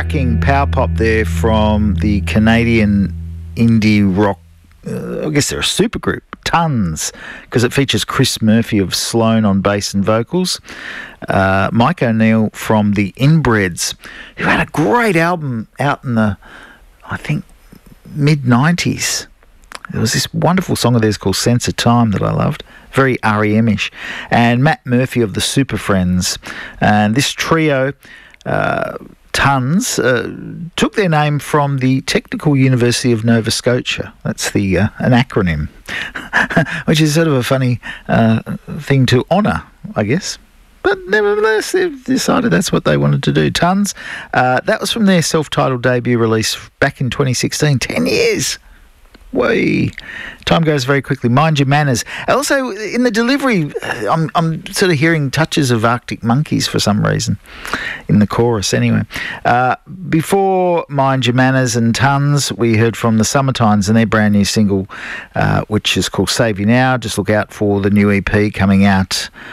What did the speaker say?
cracking power pop there from the Canadian indie rock, I guess they're a supergroup, Tons, because it features Chris Murphy of Sloan on bass and vocals, Mike O'Neill from the Inbreds, who had a great album out in the, I think, mid-90s. There was this wonderful song of theirs called Sense of Time that I loved, very REM-ish, and Matt Murphy of the Super Friends. And this trio, Tons, took their name from the Technical University of Nova Scotia. That's the an acronym, which is sort of a funny thing to honour, I guess. But nevertheless, they've decided that's what they wanted to do. Tons. That was from their self-titled debut release back in 2016. 10 years. Way time goes very quickly. Mind your manners. Also, in the delivery, I'm sort of hearing touches of Arctic Monkeys for some reason in the chorus. Anyway, before Mind Your Manners and Tons, we heard from the Summertimes and their brand new single, which is called Save You Now. Just look out for the new EP coming out